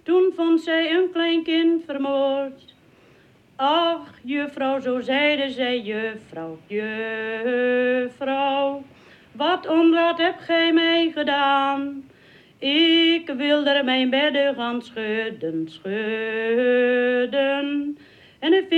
Toen vond zij een klein kind vermoord. Ach, juffrouw, zo zeide zij, juffrouw, juffrouw, wat onraad hebt gij mij gedaan? Ik wil er mijn bedden gaan schudden, schudden. En